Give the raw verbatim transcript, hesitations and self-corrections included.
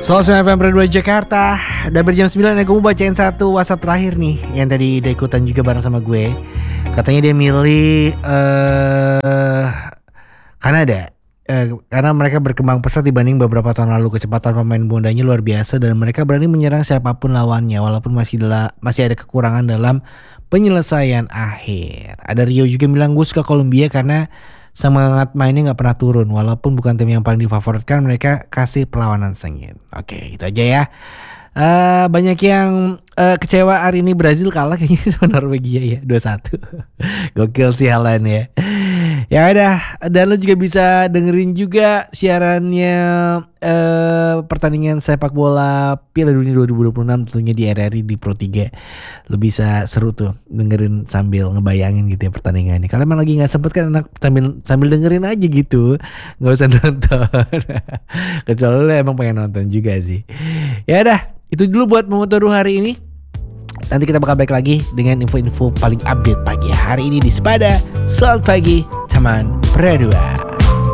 Selamat F M dua Jakarta. Udah berjam sembilan ya, gue mau bacain satu WhatsApp terakhir nih yang tadi udah ikutan juga bareng sama gue. Katanya dia milih uh, Kanada uh, karena mereka berkembang pesat dibanding beberapa tahun lalu. Kecepatan pemain mudanya luar biasa dan mereka berani menyerang siapapun lawannya walaupun masih dela- masih ada kekurangan dalam penyelesaian akhir. Ada Rio juga bilang gue suka Kolombia karena semangat mainnya gak pernah turun. Walaupun bukan tim yang paling difavoritkan, mereka kasih perlawanan sengit. Oke, itu aja ya. uh, Banyak yang uh, kecewa hari ini Brazil kalah kayaknya sama Norwegia ya, dua satu. Gokil sih Haaland ya. Ya udah, dan lo juga bisa dengerin juga siarannya uh, pertandingan sepak bola Piala Dunia dua ribu dua puluh enam tentunya di R R I di Pro tiga. Lo bisa seru tuh dengerin sambil ngebayangin gitu ya pertandingannya. Kalau emang lagi nggak sempet kan enak sambil sambil dengerin aja gitu, nggak usah nonton. Kecuali lo emang pengen nonton juga sih. Ya udah, itu dulu buat Momotoru hari ini. Nanti kita bakal balik lagi dengan info-info paling update pagi hari ini di Sepada. Selamat pagi teman Pradua.